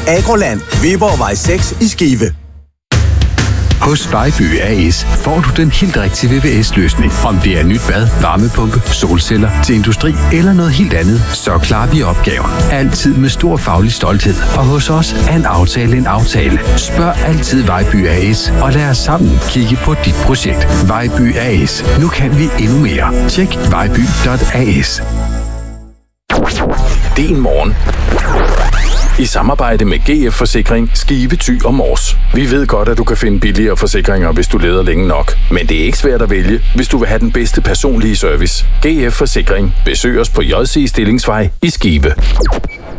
Agroland, Viborgvej 6 i Skive. Hos Vejby A/S får du den helt rigtige VVS-løsning. Om det er nyt bad, varmepumpe, solceller til industri eller noget helt andet, så klarer vi opgaven. Altid med stor faglig stolthed. Og hos os er en aftale en aftale. Spørg altid Vejby A/S og lad os sammen kigge på dit projekt. Vejby A/S. Nu kan vi endnu mere. Tjek vejby.as. Din morgen. I samarbejde med GF Forsikring, Skive, Thy og Mors. Vi ved godt, at du kan finde billigere forsikringer, hvis du leder længe nok. Men det er ikke svært at vælge, hvis du vil have den bedste personlige service. GF Forsikring. Besøg os på JC Stillingsvej i Skive.